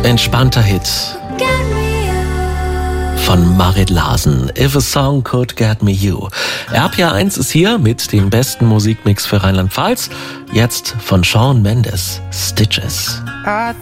Entspannter Hit von Marit Larsen. If a Song Could Get Me You. RPR 1 ist hier mit dem besten Musikmix für Rheinland-Pfalz. Jetzt von Shawn Mendes, Stitches. I